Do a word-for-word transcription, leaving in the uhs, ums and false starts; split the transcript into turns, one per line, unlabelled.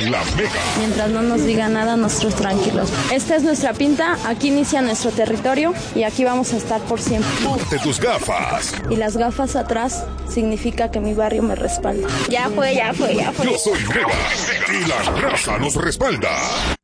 La Mega.
Mientras no nos diga nada, nosotros tranquilos. Esta es nuestra pinta, aquí inicia nuestro territorio y aquí vamos a estar por siempre.
Ponte tus gafas.
Y las gafas atrás significa que mi barrio me respalda. Ya fue, ya fue, ya fue.
Yo soy Mega y la raza nos respalda.